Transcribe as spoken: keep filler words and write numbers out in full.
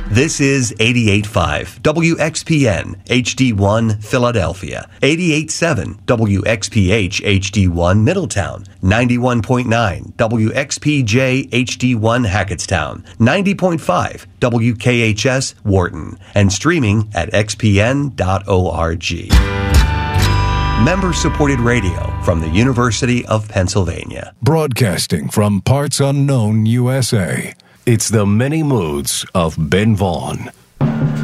This is eighty-eight point five W X P N H D one Philadelphia, eighty-eight point seven W X P H H D one Middletown, ninety-one point nine W X P J H D one Hackettstown, ninety point five W K H S Wharton, and streaming at x p n dot org. Member-supported radio from the University of Pennsylvania. Broadcasting from parts unknown U S A. It's the many moods of Ben Vaughn.